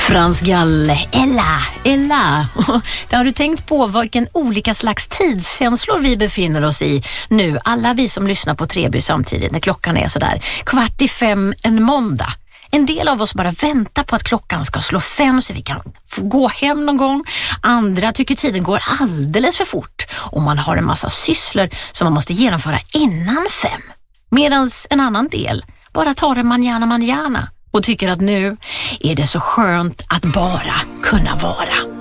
Frans Galle, Ella. Har du tänkt på vilken olika slags tidskänslor vi befinner oss i nu? Alla vi som lyssnar på Treby samtidigt när klockan är sådär 4:45 en måndag. En del av oss bara väntar på att klockan ska slå 5 så vi kan få gå hem någon gång. Andra tycker tiden går alldeles för fort och man har en massa sysslor som man måste genomföra innan 5. Medans en annan del bara tar det manjana och tycker att nu är det så skönt att bara kunna vara.